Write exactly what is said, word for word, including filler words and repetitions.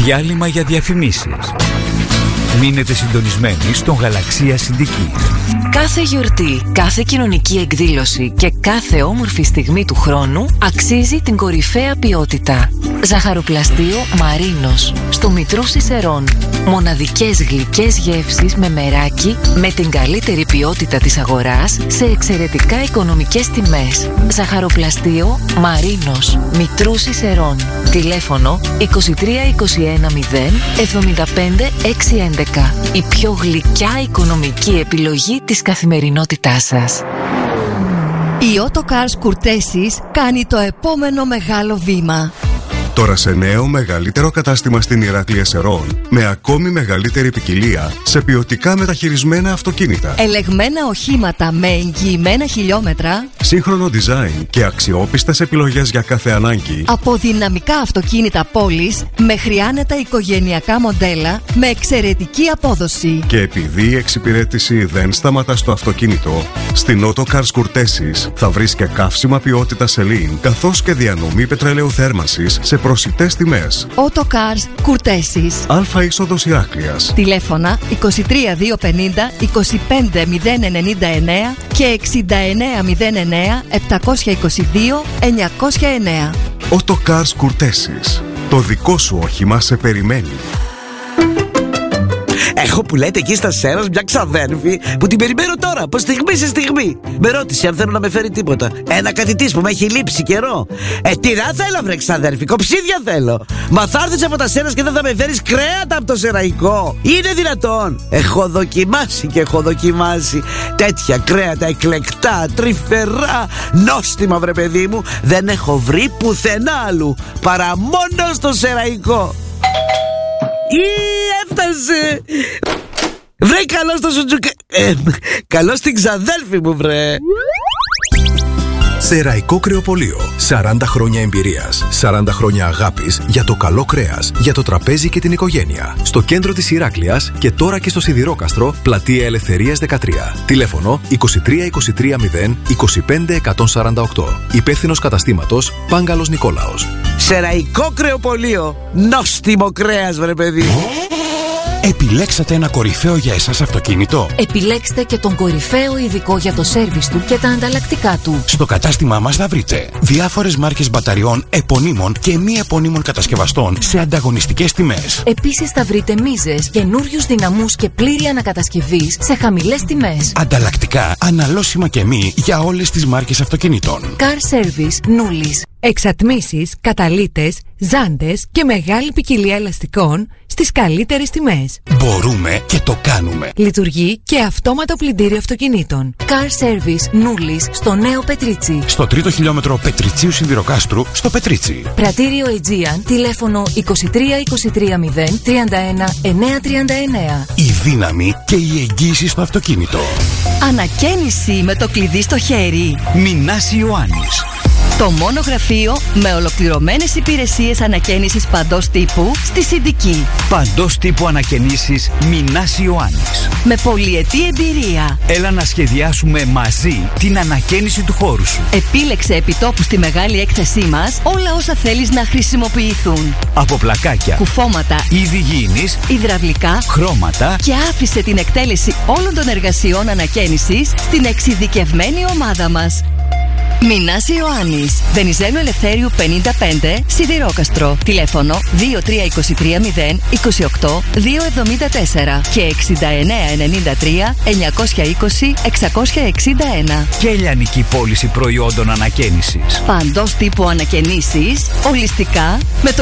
Διάλειμμα για διαφημίσεις. Μείνετε συντονισμένοι στον Γαλαξία Συντική. Κάθε γιορτή, κάθε κοινωνική εκδήλωση και κάθε όμορφη στιγμή του χρόνου αξίζει την κορυφαία ποιότητα. Ζαχαροπλαστείο Μαρίνος, στο Μητρούσι Σερών. Μοναδικές γλυκές γεύσεις με μεράκι, με την καλύτερη ποιότητα της αγοράς, σε εξαιρετικά οικονομικές τιμές. Ζαχαροπλαστείο Μαρίνος, Μητρούσι Σερών. Τηλέφωνο είκοσι τρία είκοσι ένα μηδέν εβδομήντα πέντε έξι έντεκα. Η πιο γλυκιά οικονομική επιλογή της καθημερινότητάς σας. Η Autocars Courtesis κάνει το επόμενο μεγάλο βήμα. Τώρα σε νέο μεγαλύτερο κατάστημα στην Ηράκλεια Σερών, με ακόμη μεγαλύτερη ποικιλία σε ποιοτικά μεταχειρισμένα αυτοκίνητα. Ελεγμένα οχήματα με εγγυημένα χιλιόμετρα. Σύγχρονο design και αξιόπιστες επιλογές για κάθε ανάγκη. Από δυναμικά αυτοκίνητα πόλης μέχρι άνετα οικογενειακά μοντέλα με εξαιρετική απόδοση. Και επειδή η εξυπηρέτηση δεν σταματά στο αυτοκίνητο, στην Autocars Courtesis θα βρεις και καύσιμα ποιότητα Celine, καθώς και διανομή πετρελαίου θέρμανσης σε προσιτές τιμές. Autocars Courtesis. Αλφα είσοδος Ηράκλειας. Τηλέφωνα είκοσι τρία διακόσια πενήντα είκοσι πέντε μηδέν ενενήντα εννέα και εξήντα εννέα μηδέν εννέα επτακόσια είκοσι δύο εννιακόσια εννέα. Autocars Courtesis. Το δικό σου όχημα σε περιμένει. Έχω που λέτε εκεί στα Σέρος μια ξαδέρφη που την περιμένω τώρα, από στιγμή σε στιγμή. Με ρώτησε αν θέλω να με φέρει τίποτα. Ένα κάτι της που με έχει λείψει καιρό. Ε, τυρά θέλω, βρε ξαδέρφη, κοψίδια θέλω. Μα θα έρθεις από τα Σέρας και δεν θα με φέρεις κρέατα από το σεραϊκό? Είναι δυνατόν? Έχω δοκιμάσει και έχω δοκιμάσει τέτοια κρέατα εκλεκτά, τρυφερά, νόστιμα, βρε παιδί μου. Δεν έχω βρει πουθενά άλλου παρά μόνο στο σεραϊκό. Ή έφτασε. Βρε, καλώς το σουτζουκα... ε, καλώς την ξαδέλφη μου, βρε. Σεραϊκό Κρεοπωλείο. σαράντα χρόνια εμπειρίας, σαράντα χρόνια αγάπης για το καλό κρέας, για το τραπέζι και την οικογένεια. Στο κέντρο της Ηράκλειας και τώρα και στο Σιδηρόκαστρο, πλατεία Ελευθερίας δεκατρία. Τηλέφωνο είκοσι τρία είκοσι τρία μηδέν είκοσι πέντε εκατόν σαράντα οκτώ. Υπεύθυνος καταστήματος Πάγκαλος Νικόλαος. Σεραϊκό Κρεοπωλείο. Νόστιμο κρέας, βρε παιδί. Επιλέξατε ένα κορυφαίο για εσάς αυτοκίνητο? Επιλέξτε και τον κορυφαίο ειδικό για το σέρβις του και τα ανταλλακτικά του. Στο κατάστημά μας θα βρείτε διάφορες μάρκες μπαταριών επωνύμων και μη επωνύμων κατασκευαστών σε ανταγωνιστικές τιμές. Επίσης θα βρείτε μίζες, καινούριους δυναμούς και πλήρη ανακατασκευής σε χαμηλές τιμές. Ανταλλακτικά, αναλώσιμα και μη για όλες τις μάρκες αυτοκινήτων. Car Service Νούλης. Εξατμίσεις, καταλύτες, ζάντες και μεγάλη ποικιλία ελαστικών στις καλύτερες τιμές. Μπορούμε και το κάνουμε. Λειτουργεί και αυτόματο πλυντήριο αυτοκινήτων. Car Service Νούλης στο Νέο Πετρίτσι. Στο τρίτο χιλιόμετρο Πετριτσίου Σιδηροκάστρου στο Πετρίτσι. Πρατήριο Aegean, τηλέφωνο είκοσι τρία είκοσι τρία μηδέν τριάντα ένα εννιακόσια τριάντα εννέα. Η δύναμη και η εγγύηση στο αυτοκίνητο. Ανακαίνιση με το κλειδί στο χέρι. Μινάς Ιωάννης. Το μόνο γραφείο με ολοκληρωμένες υπηρεσίες ανακαίνισης παντός τύπου στη Συντική. Παντός τύπου ανακαινήσεις Μινάς Ιωάννης. Με πολυετή εμπειρία. Έλα να σχεδιάσουμε μαζί την ανακαίνιση του χώρου σου. Επίλεξε επιτόπου στη μεγάλη έκθεσή μας όλα όσα θέλεις να χρησιμοποιηθούν. Από πλακάκια, κουφώματα, είδη γήινης, υδραυλικά, χρώματα. Και άφησε την εκτέλεση όλων των εργασιών ανακαίνισης στην εξειδικευμένη ομάδα μας. Μινάς Ιωάννης, Βενιζέλου Ελευθέριου πενήντα πέντε, Σιδηρόκαστρο. Τηλέφωνο δύο τρία είκοσι τρία μηδέν είκοσι οκτώ διακόσια εβδομήντα τέσσερα και εξήντα εννέα ενενήντα τρία εννιακόσια είκοσι εξακόσια εξήντα ένα. Και λιανική πώληση προϊόντων ανακαίνισης. Παντός τύπου ανακαινήσεις, ολιστικά, με το